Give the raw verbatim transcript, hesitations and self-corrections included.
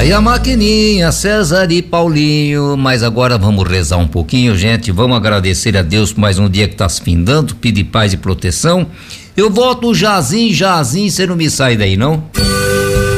Aí a maquininha, César e Paulinho, mas agora vamos rezar um pouquinho, gente, vamos agradecer a Deus por mais um dia que tá se findando, pedir paz e proteção. Eu volto Jazim, Jazim, você não me sai daí, não?